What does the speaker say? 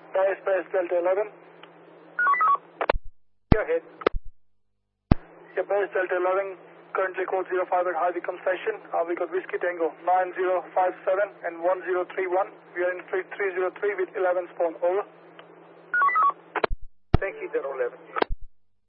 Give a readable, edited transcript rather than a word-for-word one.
Space Delta 11. Go ahead. Yeah, base Delta 11, currently code 05 at High Wycombe Station. We got Whiskey Tango 9057 and 1031. We are in fleet 303 with 11 spawn. Over. Thank you, Delta 11.